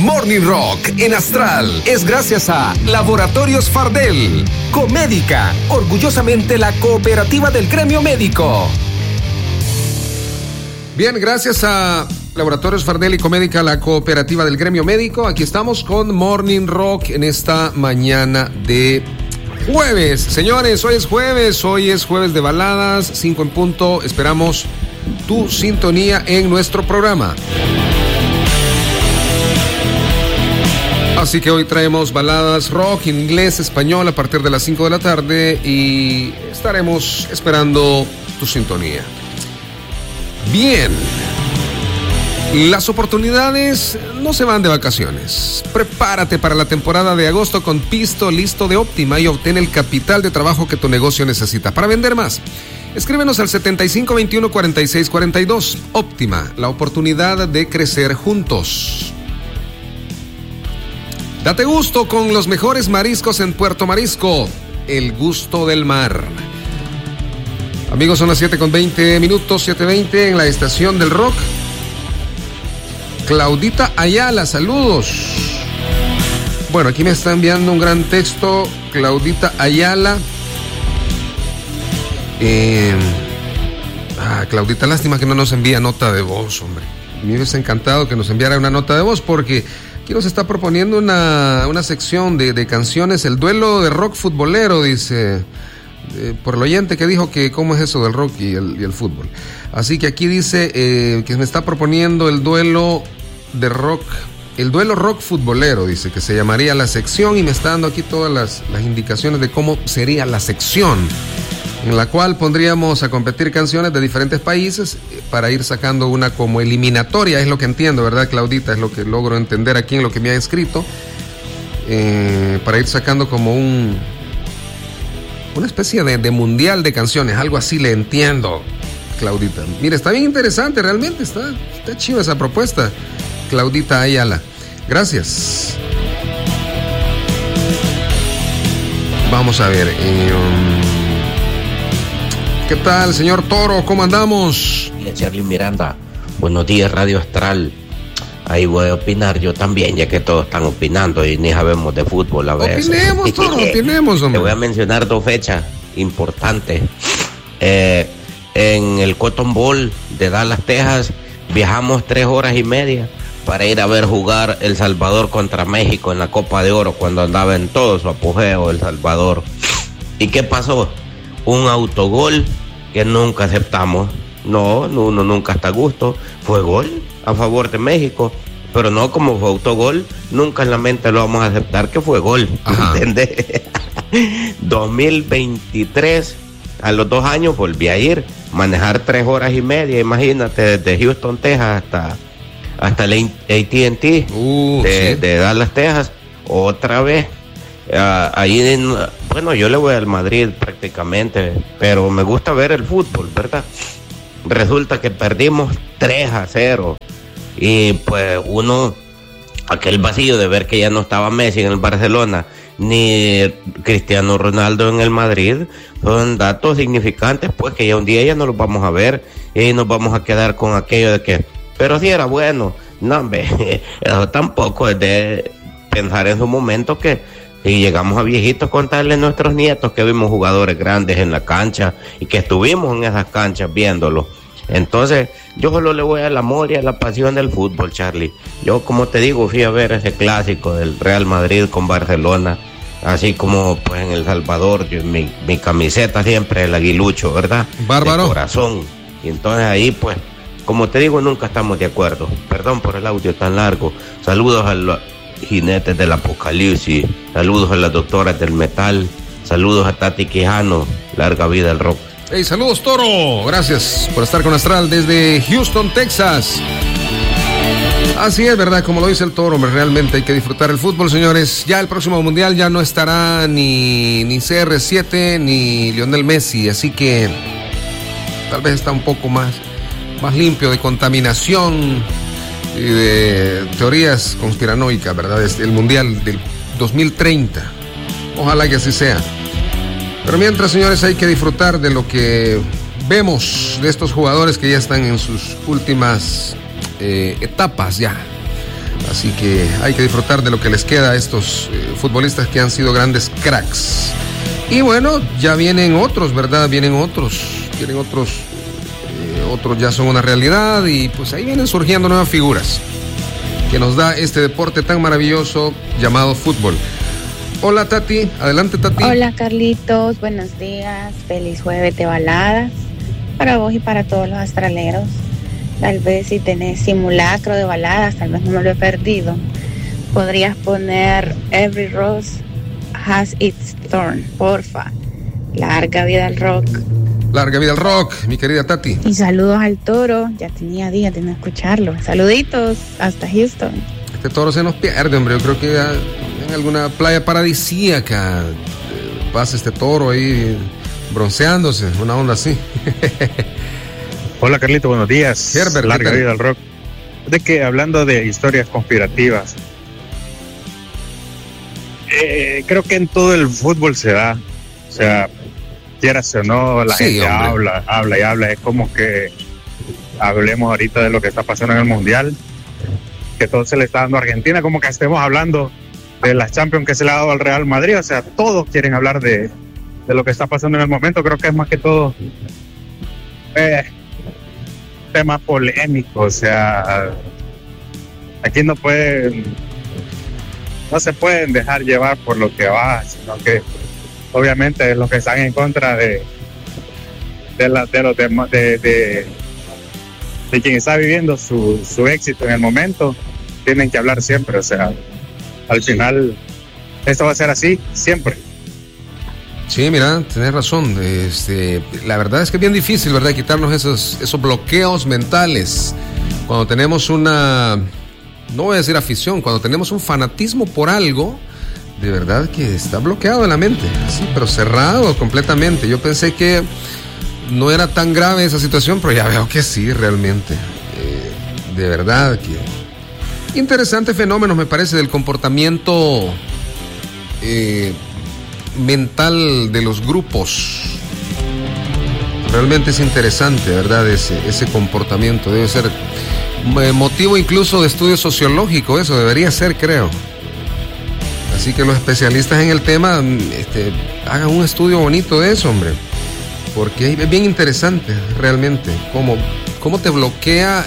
Morning Rock en Astral es gracias a Laboratorios Fardel, Comédica, orgullosamente la cooperativa del gremio médico. Bien, gracias a Laboratorios Fardel y Comédica, la cooperativa del gremio médico. Aquí estamos con Morning Rock en esta mañana de jueves. Señores, hoy es jueves de baladas, 5 en punto. Esperamos tu sintonía en nuestro programa. Así que hoy traemos baladas rock, inglés, español a partir de las 5 de la tarde y estaremos esperando tu sintonía. Bien, las oportunidades no se van de vacaciones. Prepárate para la temporada de agosto con Pisto Listo de Óptima y obtén el capital de trabajo que tu negocio necesita para vender más. Escríbenos al 7521-4642. Óptima, la oportunidad de crecer juntos. Date gusto con los mejores mariscos en Puerto Marisco, el gusto del mar. Amigos, son las 7:20, 7:20 en la estación del rock. Claudita Ayala, saludos. Bueno, aquí me está enviando un gran texto Claudita Ayala. Claudita, lástima que no nos envía nota de voz, hombre. Me hubiese encantado que nos enviara una nota de voz porque aquí nos está proponiendo una sección de canciones, el duelo de rock futbolero, dice, por el oyente que dijo que cómo es eso del rock y el fútbol. Así que aquí dice que me está proponiendo el duelo de rock, el duelo rock futbolero, dice que se llamaría la sección y me está dando aquí todas las indicaciones de cómo sería la sección, en la cual pondríamos a competir canciones de diferentes países para ir sacando una como eliminatoria, es lo que entiendo, ¿verdad, Claudita? Es lo que logro entender aquí en lo que me ha escrito, para ir sacando como una especie de mundial de canciones, algo así le entiendo, Claudita. Mira, está bien interesante, realmente está chiva esa propuesta, Claudita Ayala. Gracias. Vamos a ver, ¿qué tal, señor Toro? ¿Cómo andamos? Charlie Miranda, buenos días, Radio Astral. Ahí voy a opinar yo también, ya que todos están opinando y ni sabemos de fútbol a veces. Opinemos, Toro, opinemos, hombre. Te voy a mencionar 2 fechas importantes. En el Cotton Bowl de Dallas, Texas, viajamos 3 horas y media para ir a ver jugar El Salvador contra México en la Copa de Oro, cuando andaba en todo su apogeo El Salvador. ¿Y qué pasó? Un autogol que nunca aceptamos. No, uno nunca está a gusto. Fue gol a favor de México, pero no como fue autogol, nunca en la mente lo vamos a aceptar que fue gol. ¿Entendés? 2023, a los 2 años volví a ir, manejar 3 horas y media, imagínate, desde Houston, Texas hasta el AT&T de Dallas, Texas, otra vez. Bueno, yo le voy al Madrid prácticamente, pero me gusta ver el fútbol, ¿verdad? Resulta que perdimos 3-0 y pues aquel vacío de ver que ya no estaba Messi en el Barcelona ni Cristiano Ronaldo en el Madrid, son datos significantes, pues que ya un día ya no los vamos a ver y nos vamos a quedar con aquello de que, pero sí era bueno. No, hombre, eso tampoco es de pensar en su momento que si llegamos a viejitos, contarle a nuestros nietos que vimos jugadores grandes en la cancha y que estuvimos en esas canchas viéndolo. Entonces, yo solo le voy al amor y a la pasión del fútbol, Charlie. Yo, como te digo, fui a ver ese clásico del Real Madrid con Barcelona, así como pues en El Salvador, mi camiseta siempre el aguilucho, ¿verdad? Bárbaro. De corazón. Y entonces ahí, pues, como te digo, nunca estamos de acuerdo. Perdón por el audio tan largo. Saludos a los jinetes del apocalipsis, saludos a las doctoras del metal, saludos a Tati Quijano, larga vida al rock. Hey, saludos, Toro, gracias por estar con Astral desde Houston, Texas. Así es, verdad, como lo dice el Toro, realmente hay que disfrutar el fútbol, señores. Ya el próximo mundial ya no estará ni CR7 ni Lionel Messi, así que tal vez está un poco más limpio de contaminación y de teorías conspiranoicas, ¿verdad? Es el mundial del 2030. Ojalá que así sea. Pero mientras, señores, hay que disfrutar de lo que vemos de estos jugadores que ya están en sus últimas etapas ya. Así que hay que disfrutar de lo que les queda a estos futbolistas que han sido grandes cracks. Y bueno, ya vienen otros, ¿verdad? Vienen otros ya son una realidad y pues ahí vienen surgiendo nuevas figuras que nos da este deporte tan maravilloso llamado fútbol. Hola Tati, adelante Tati. Hola Carlitos, buenos días, feliz jueves de baladas para vos y para todos los astraleros. Tal vez si tenés simulacro de baladas, tal vez no me lo he perdido, podrías poner Every Rose Has Its Thorn, porfa. Larga vida al rock. Larga vida al rock, mi querida Tati. Y saludos al toro, ya tenía días de no escucharlo. Saluditos, hasta Houston. Este toro se nos pierde, hombre. Yo creo que en alguna playa paradisíaca pasa este toro ahí bronceándose, una onda así. Hola Carlito, buenos días. Herbert, larga vida al rock. De que hablando de historias conspirativas, creo que en todo el fútbol se da, o sea, quieras o no, la gente habla. Es como que hablemos ahorita de lo que está pasando en el Mundial, que todo se le está dando a Argentina, como que estemos hablando de las Champions que se le ha dado al Real Madrid. O sea, todos quieren hablar de lo que está pasando en el momento. Creo que es más que todo tema polémico. O sea, aquí no se pueden dejar llevar por lo que va, sino que obviamente los que están en contra de quien está viviendo su éxito en el momento, tienen que hablar siempre. O sea, al final esto va a ser así siempre. Sí, mira, tenés razón. La verdad es que es bien difícil, ¿verdad?, quitarnos esos bloqueos mentales cuando tenemos una, no voy a decir afición, cuando tenemos un fanatismo por algo. De verdad que está bloqueado en la mente, sí, pero cerrado completamente. Yo pensé que no era tan grave esa situación, pero ya veo que sí, realmente. De verdad que interesante fenómeno, me parece, del comportamiento mental de los grupos. Realmente es interesante, ¿verdad? Ese comportamiento debe ser motivo incluso de estudio sociológico, eso debería ser, creo. Así que los especialistas en el tema hagan un estudio bonito de eso, hombre, porque es bien interesante realmente cómo te bloquea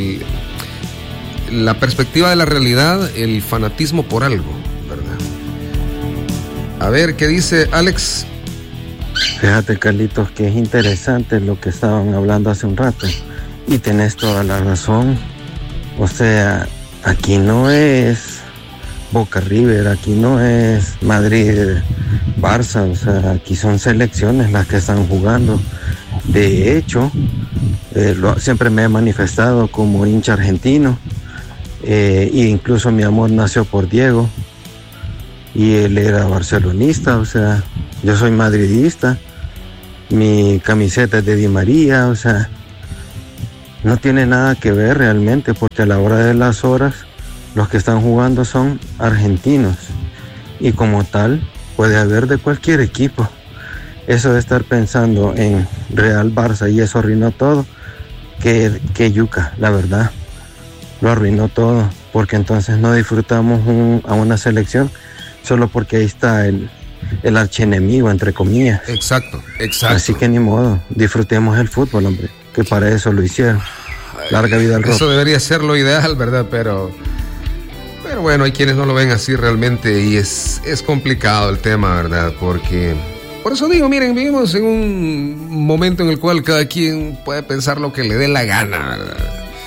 la perspectiva de la realidad, el fanatismo por algo, ¿verdad? A ver, ¿qué dice Alex? Fíjate, Carlitos, que es interesante lo que estaban hablando hace un rato y tenés toda la razón. O sea, aquí no es Boca River, aquí no es Madrid Barça, o sea, aquí son selecciones las que están jugando. De hecho, siempre me he manifestado como hincha argentino, e incluso mi amor nació por Diego y él era barcelonista. O sea, yo soy madridista, mi camiseta es de Di María. O sea, no tiene nada que ver realmente, porque a la hora de las horas los que están jugando son argentinos y como tal puede haber de cualquier equipo. Eso de estar pensando en Real Barça y eso arruinó todo, que yuca, la verdad, lo arruinó todo, porque entonces no disfrutamos a una selección solo porque ahí está el archienemigo, entre comillas. Exacto. Así que ni modo, disfrutemos el fútbol, hombre, que para eso lo hicieron. Larga vida al rock. Eso debería ser lo ideal, ¿verdad? Pero bueno, hay quienes no lo ven así realmente y es complicado el tema, ¿verdad? Porque, por eso digo, miren, vivimos en un momento en el cual cada quien puede pensar lo que le dé la gana, ¿verdad?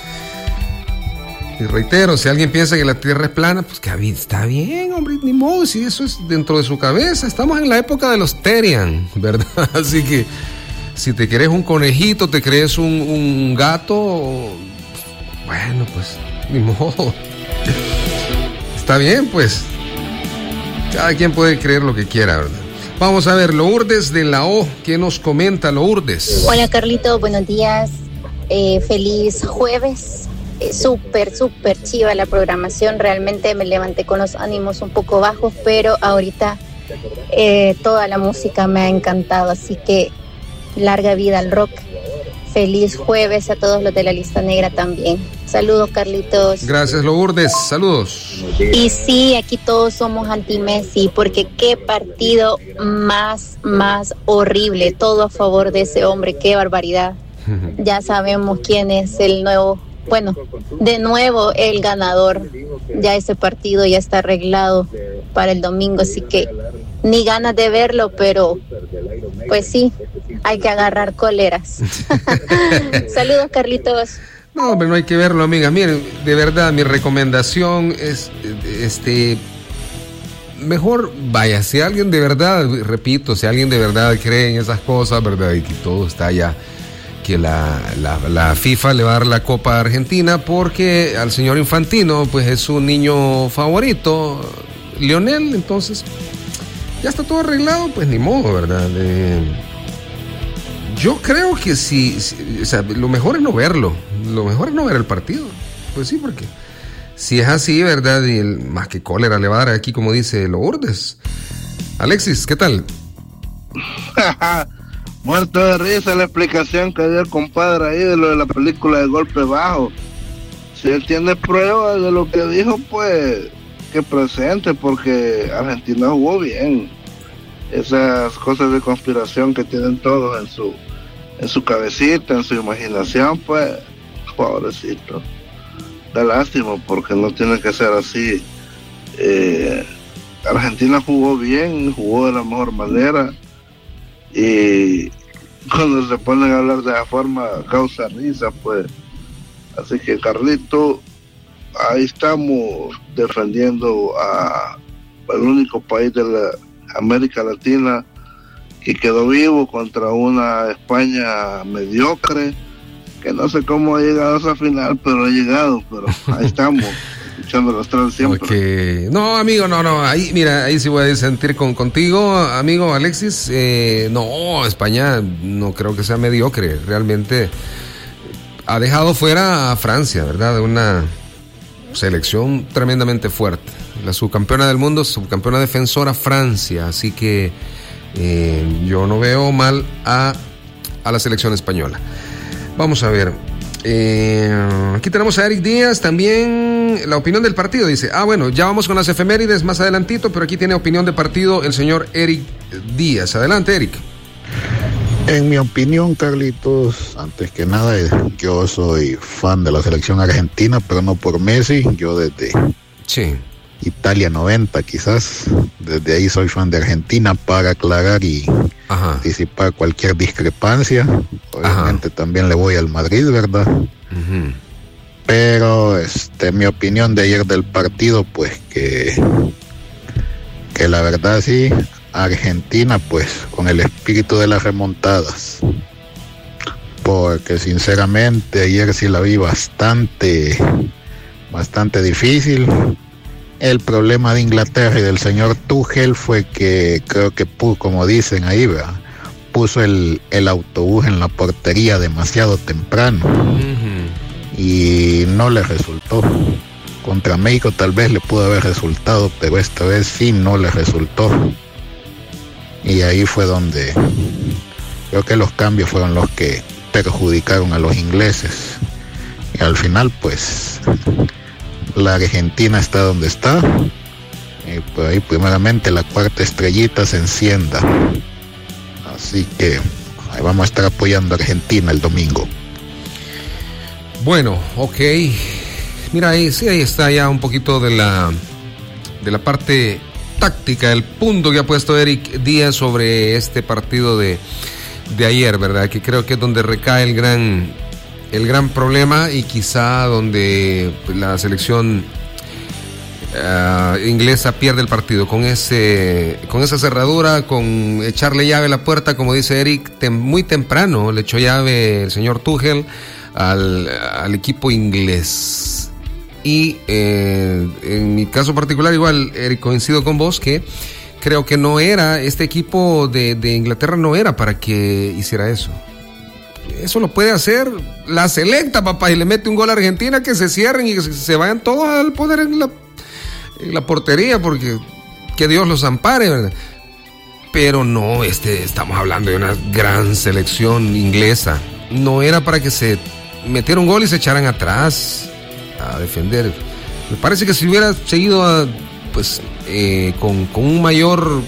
Y reitero, si alguien piensa que la Tierra es plana, pues que está bien, hombre, ni modo, si eso es dentro de su cabeza. Estamos en la época de los Terian, ¿verdad? Así que si te crees un conejito, te crees un gato, bueno, pues ni modo. Está bien, pues. Cada quien puede creer lo que quiera, ¿verdad? Vamos a ver, Lourdes de la O, ¿qué nos comenta Lourdes? Hola Carlito, buenos días. Feliz jueves. Súper chiva la programación. Realmente me levanté con los ánimos un poco bajos, pero ahorita toda la música me ha encantado. Así que larga vida al rock. Feliz jueves a todos los de la lista negra también. Saludos, Carlitos. Gracias, Lourdes. Saludos. Y sí, aquí todos somos anti-Messi, porque qué partido más horrible. Todo a favor de ese hombre, qué barbaridad. Ya sabemos quién es el nuevo, bueno, de nuevo el ganador. Ya ese partido ya está arreglado para el domingo, así que ni ganas de verlo, pero pues sí, hay que agarrar coleras. Saludos, Carlitos. No, hombre, no hay que verlo, amiga. Miren, de verdad, mi recomendación es, mejor vaya, si alguien de verdad, repito, si alguien de verdad cree en esas cosas, ¿verdad? Y que todo está ya, que la FIFA le va a dar la Copa a Argentina porque al señor Infantino, pues es su niño favorito, Lionel, entonces ya está todo arreglado, pues ni modo, ¿verdad? Yo creo que sí, o sea, lo mejor es no verlo, lo mejor es no ver el partido, pues sí, porque si es así, ¿verdad? Y más que cólera le va a dar aquí, como dice Lourdes. Alexis, ¿qué tal? Muerto de risa la explicación que dio el compadre ahí de lo de la película de Golpe Bajo. Si él tiene pruebas de lo que dijo, pues que presente, porque Argentina jugó bien. Esas cosas de conspiración que tienen todos en su cabecita, en su imaginación, pues pobrecito, da lástima, porque no tiene que ser así. Argentina jugó bien, jugó de la mejor manera, y cuando se ponen a hablar de esa forma causa risa, pues. Así que, Carlito, ahí estamos defendiendo al único país de la América Latina que quedó vivo contra una España mediocre, que no sé cómo ha llegado a esa final, pero ha llegado, pero ahí estamos, escuchando los tres siempre. Okay. No, amigo, no, ahí, mira, ahí sí voy a disentir contigo, amigo Alexis. No, España no creo que sea mediocre, realmente ha dejado fuera a Francia, ¿verdad? De una selección tremendamente fuerte. La subcampeona del mundo, subcampeona defensora Francia, así que yo no veo mal a la selección española. Vamos a ver, aquí tenemos a Eric Díaz, también la opinión del partido, dice, bueno, ya vamos con las efemérides más adelantito, pero aquí tiene opinión de partido el señor Eric Díaz. Adelante, Eric. En mi opinión, Carlitos, antes que nada, yo soy fan de la selección argentina, pero no por Messi, yo desde Italia 90 quizás, desde ahí soy fan de Argentina para aclarar y disipar cualquier discrepancia. Obviamente también le voy al Madrid, ¿verdad? Pero mi opinión de ayer del partido, pues que la verdad sí, Argentina pues con el espíritu de las remontadas, porque sinceramente ayer sí la vi bastante difícil. El problema de Inglaterra y del señor Tuchel fue que creo que como dicen ahí, ¿verdad?, puso el autobús en la portería demasiado temprano y no le resultó. Contra México tal vez le pudo haber resultado, pero esta vez sí no le resultó. Y ahí fue donde creo que los cambios fueron los que perjudicaron a los ingleses. Y al final, pues, la Argentina está donde está. Y pues ahí primeramente la cuarta estrellita se encienda. Así que ahí vamos a estar apoyando a Argentina el domingo. Bueno, ok. Mira, ahí está ya un poquito de la parte táctica, el punto que ha puesto Eric Díaz sobre este partido de ayer, ¿verdad? Que creo que es donde recae el gran problema y quizá donde la selección inglesa pierde el partido con esa cerradura, con echarle llave a la puerta, como dice Eric, muy temprano le echó llave el señor Tuchel al equipo inglés. Y en mi caso particular, igual, Eric, coincido con vos que creo que no era, este equipo de Inglaterra no era para que hiciera eso. Eso lo puede hacer la selecta, papá, y le mete un gol a Argentina, que se cierren y que se vayan todos al poder en la portería, porque que Dios los ampare, ¿verdad? Pero no, estamos hablando de una gran selección inglesa, no era para que se metiera un gol y se echaran atrás a defender. Me parece que si hubiera seguido con un mayor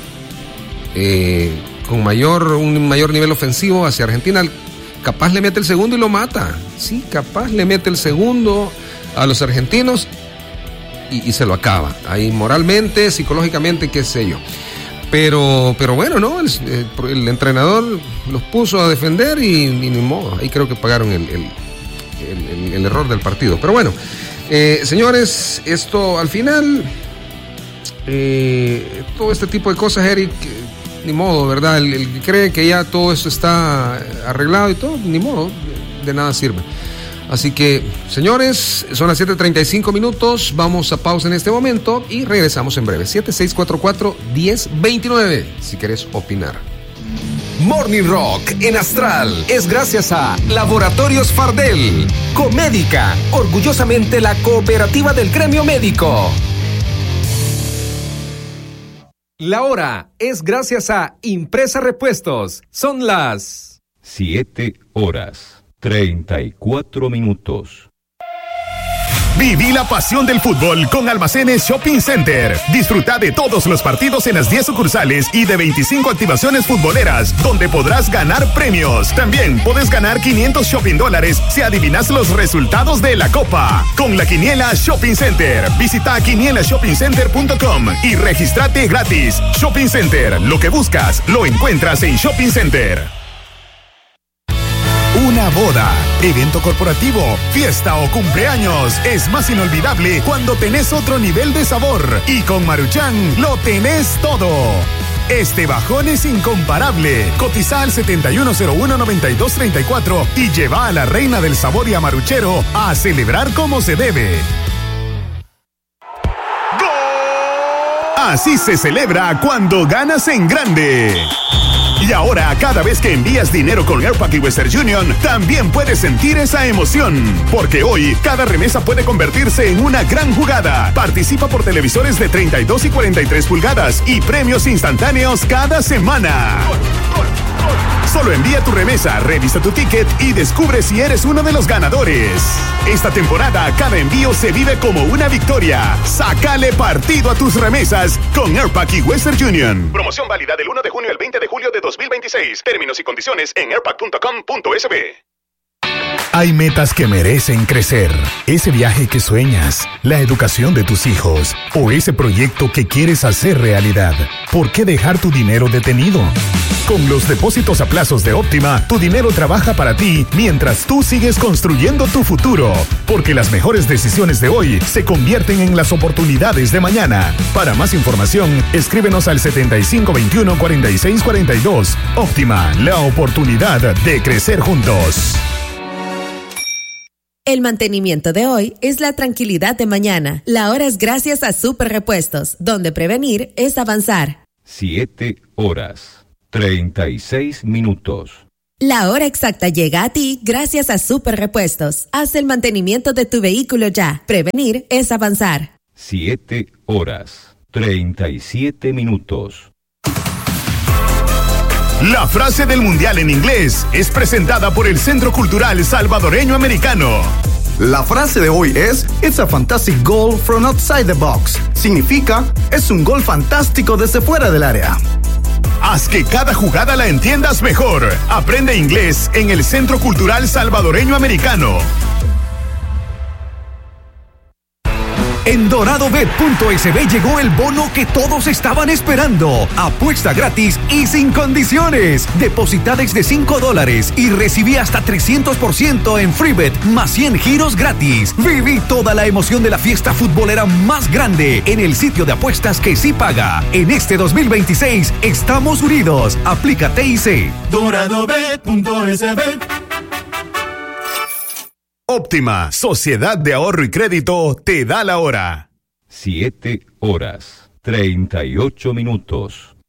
nivel ofensivo hacia Argentina, capaz le mete el segundo y lo mata. Sí, capaz le mete el segundo a los argentinos y se lo acaba. Ahí moralmente, psicológicamente, qué sé yo. Pero bueno, ¿no? El entrenador los puso a defender y ni modo. Ahí creo que pagaron el error del partido. Pero bueno, señores, esto al final, todo este tipo de cosas, Eric, ni modo, ¿verdad? El que cree que ya todo eso está arreglado y todo, ni modo, de nada sirve. Así que, señores, son las 7:35, vamos a pausa en este momento y regresamos en breve. 7644-1029, si querés opinar. Morning Rock en Astral es gracias a Laboratorios Fardel, Comédica, orgullosamente la cooperativa del gremio médico. La hora es gracias a Impresa Repuestos. Son las 7:34. Viví la pasión del fútbol con Almacenes Shopping Center. Disfruta de todos los partidos en las 10 sucursales y de 25 activaciones futboleras, donde podrás ganar premios. También puedes ganar $500 shopping dólares si adivinas los resultados de la Copa. Con la Quiniela Shopping Center. Visita quinielashoppincenter.com y regístrate gratis. Shopping Center, lo que buscas, lo encuentras en Shopping Center. Una boda, evento corporativo, fiesta o cumpleaños es más inolvidable cuando tenés otro nivel de sabor. Y con Maruchan lo tenés todo. Este bajón es incomparable. Cotiza al 7101-9234 y lleva a la reina del sabor y a Maruchero a celebrar como se debe. ¡Gol! Así se celebra cuando ganas en grande. Y ahora, cada vez que envías dinero con Airpack y Western Union, también puedes sentir esa emoción. Porque hoy, cada remesa puede convertirse en una gran jugada. Participa por televisores de 32 y 43 pulgadas y premios instantáneos cada semana. Solo envía tu remesa, revisa tu ticket y descubre si eres uno de los ganadores. Esta temporada, cada envío se vive como una victoria. Sácale partido a tus remesas con Airpack y Western Union. Promoción válida del 1 de junio al 20 de julio de 2026. Términos y condiciones en airpack.com.sb. Hay metas que merecen crecer. Ese viaje que sueñas, la educación de tus hijos o ese proyecto que quieres hacer realidad. ¿Por qué dejar tu dinero detenido? Con los depósitos a plazos de Óptima, tu dinero trabaja para ti mientras tú sigues construyendo tu futuro. Porque las mejores decisiones de hoy se convierten en las oportunidades de mañana. Para más información, escríbenos al 7521-4642. Óptima, la oportunidad de crecer juntos. El mantenimiento de hoy es la tranquilidad de mañana. La hora es gracias a Super Repuestos, donde prevenir es avanzar. 7:36. La hora exacta llega a ti gracias a Super Repuestos. Haz el mantenimiento de tu vehículo ya. Prevenir es avanzar. 7:37. La frase del mundial en inglés es presentada por el Centro Cultural Salvadoreño Americano. La frase de hoy es It's a fantastic goal from outside the box. Significa, es un gol fantástico desde fuera del área. Haz que cada jugada la entiendas mejor. Aprende inglés en el Centro Cultural Salvadoreño Americano. En doradobet.sb llegó el bono que todos estaban esperando. Apuesta gratis y sin condiciones. Deposita desde $5 y recibí hasta 300% en FreeBet más 100 giros gratis. Viví toda la emoción de la fiesta futbolera más grande en el sitio de apuestas que sí paga. En este 2026 estamos unidos. Aplica TIC. Doradobet.sb. Óptima, Sociedad de Ahorro y Crédito, te da la hora. 7:38.